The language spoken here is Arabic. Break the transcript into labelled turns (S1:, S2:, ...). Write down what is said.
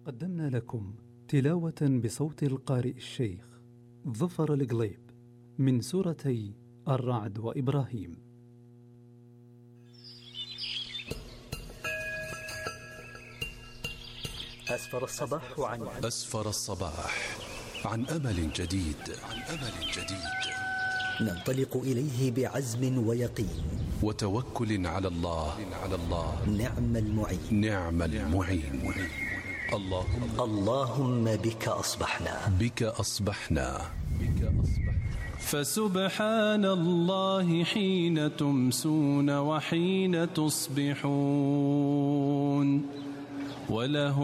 S1: قدمنا لكم تلاوة بصوت القارئ الشيخ ظفر القليب من سورتي الرعد وإبراهيم.
S2: أسفر الصباح عن أمل جديد.
S3: ننطلق إليه بعزم ويقين
S2: وتوكل على الله.
S3: نعم المعين. اللهم بك أصبحنا.
S4: فسبحان الله حين تمسون وحين تصبحون، وله